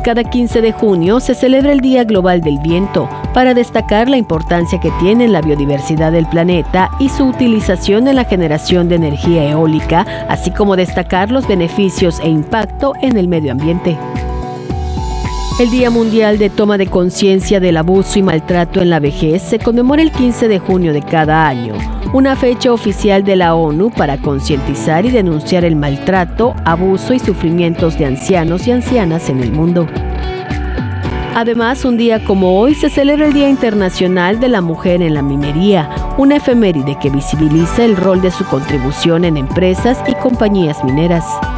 Cada 15 de junio se celebra el Día Global del Viento para destacar la importancia que tiene en la biodiversidad del planeta y su utilización en la generación de energía eólica, así como destacar los beneficios e impacto en el medio ambiente. El Día Mundial de Toma de Conciencia del Abuso y Maltrato en la Vejez se conmemora el 15 de junio de cada año, una fecha oficial de la ONU para concientizar y denunciar el maltrato, abuso y sufrimientos de ancianos y ancianas en el mundo. Además, un día como hoy se celebra el Día Internacional de la Mujer en la Minería, una efeméride que visibiliza el rol de su contribución en empresas y compañías mineras.